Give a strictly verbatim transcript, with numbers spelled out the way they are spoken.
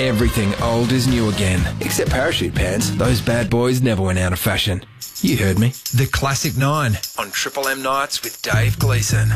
Everything old is new again, except parachute pants. Those bad boys never went out of fashion. You heard me. The Classic Nine on Triple M Nights with Dave Gleeson.